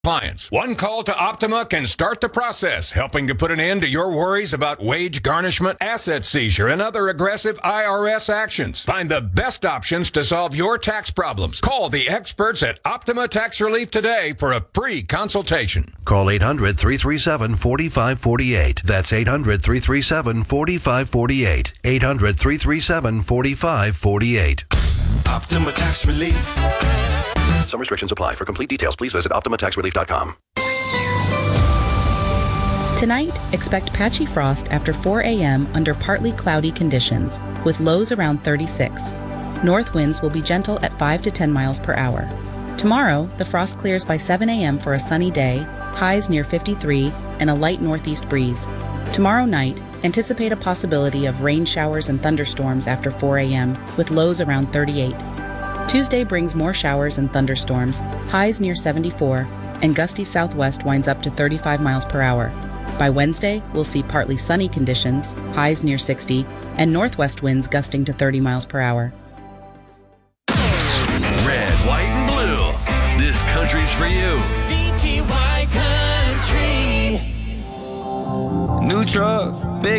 Clients. One call to Optima can start the process, helping to put an end to your worries about wage garnishment, asset seizure, and other aggressive IRS actions. Find the best options to solve your tax problems. Call the experts at Optima Tax Relief today for a free consultation. Call 800-337-4548. That's 800-337-4548. 800-337-4548. Optima Tax Relief. Some restrictions apply. For complete details, please visit OptimaTaxRelief.com. Tonight, expect patchy frost after 4 a.m. under partly cloudy conditions, with lows around 36. North winds will be gentle at 5 to 10 miles per hour. Tomorrow, the frost clears by 7 a.m. for a sunny day, highs near 53, and a light northeast breeze. Tomorrow night, anticipate a possibility of rain showers and thunderstorms after 4 a.m., with lows around 38. Tuesday brings more showers and thunderstorms, highs near 74, and gusty southwest winds up to 35 miles per hour. By Wednesday, we'll see partly sunny conditions, highs near 60, and northwest winds gusting to 30 miles per hour. Red, white, and blue. This country's for you. VTY Country. New truck, big